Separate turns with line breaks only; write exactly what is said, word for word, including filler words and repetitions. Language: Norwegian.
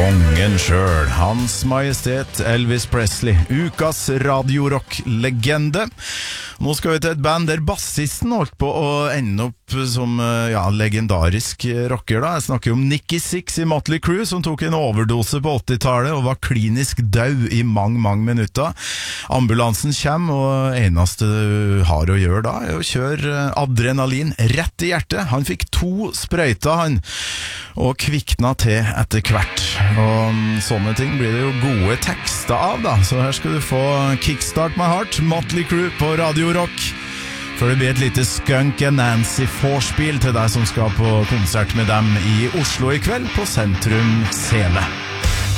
Kongen selv, Hans Majestet Elvis Presley, ukas radiorock-legende. Nå skal vi til et band der bassisten holdt på å ende opp som ja, legendarisk rocker da. Jeg snakker om Nicky Six i Motley Crue, som tok en overdose på åttitallet og var klinisk død i mange, mange minutter. Ambulansen kommer, og eneste du har å gjøre da er å kjøre adrenalin rett i hjertet. Han fikk to sprøyter, han, og kvikna til etter hvert. Og sånne ting blir det jo gode tekster av da. Så her skal du få Kickstart My Heart, Motley Crue på Radio Rock. For det blir et lite Skunk and Nancy vorspiel til deg som skal på konsert med dem i Oslo i kveld på Sentrum Scene.